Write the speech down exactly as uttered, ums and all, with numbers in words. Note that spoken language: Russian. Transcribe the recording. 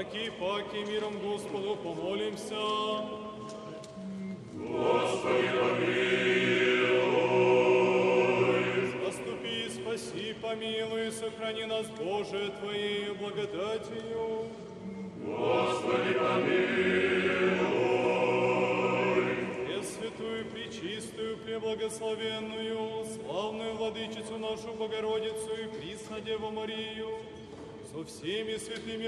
Аки-паки миром Господу помолимся. Господи, помилуй. Заступи, спаси, помилуй, сохрани нас, Боже, Твоей благодатью. Господи, помилуй. Пресвятую, пречистую, преблагословенную, славную Владычицу нашу Богородицу и Приснодеву Марию, со всеми святыми